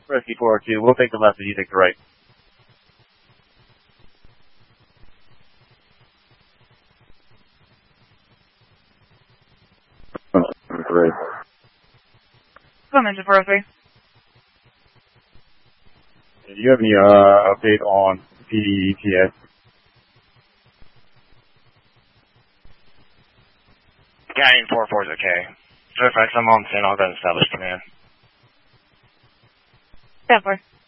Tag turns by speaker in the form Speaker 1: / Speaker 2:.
Speaker 1: Rescue 402, we'll take the left and you take the right.
Speaker 2: Great.
Speaker 3: Come into 403.
Speaker 2: Do you have any update on PETA?
Speaker 4: Guiding 4-4 is okay. So if I'm on scene, I'll go and establish command.
Speaker 3: 10-4.